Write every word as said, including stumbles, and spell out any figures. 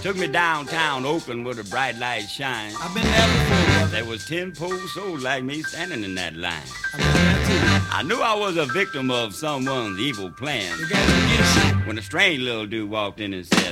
Took me downtown Oakland where the bright lights shine. I've been there before, brother. There was ten poor souls like me standing in that line. I've been there too. I knew I was a victim of someone's evil plan You got to get shit. when a strange little dude walked in and said,